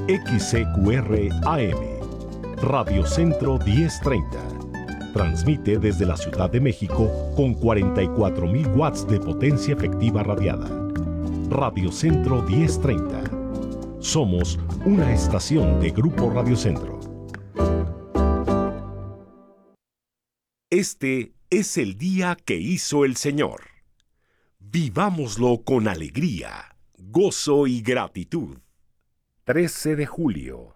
XCQR AM, Radio Centro 1030. Transmite desde la Ciudad de México con 44.000 watts de potencia efectiva radiada. Radio Centro 1030. Somos una estación de Grupo Radio Centro. Este es el día que hizo el Señor. Vivámoslo con alegría, gozo y gratitud. 13 de julio.